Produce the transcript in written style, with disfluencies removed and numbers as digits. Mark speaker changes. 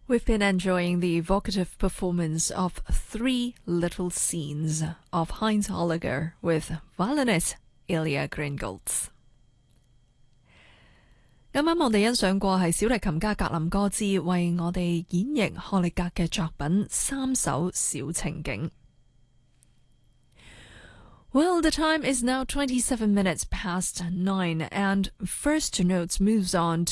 Speaker 1: We've been enjoying the evocative performance of Three Little Scenes of Heinz Holliger with violinist Ilya Gringolds。啱啱我哋欣賞過係小提琴家格林哥茲為我哋演繹荷力格嘅作品三首小情景。Well, the time is now 27 minutes past 9, and First Notes moves on